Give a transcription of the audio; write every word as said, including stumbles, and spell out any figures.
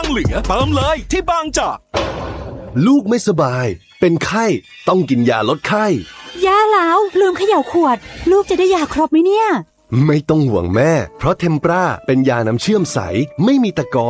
ยังเหลือเติมเลยที่บางจากลูกไม่สบายเป็นไข้ต้องกินยาลดไข้แย่แล้วลืมเขย่าขวดลูกจะได้ยาครบไหมเนี่ยไม่ต้องห่วงแม่เพราะเทมปราเป็นยาน้ำเชื่อมใสไม่มีตะกอน